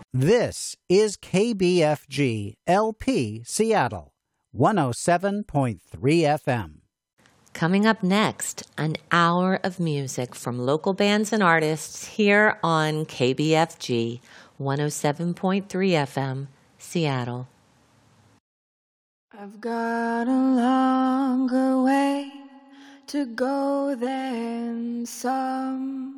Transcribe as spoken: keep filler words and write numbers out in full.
This is K B F G L P Seattle, one oh seven point three F M. Coming up next, an hour of music from local bands and artists here on K B F G one oh seven point three F M, Seattle. I've got a longer way to go than some.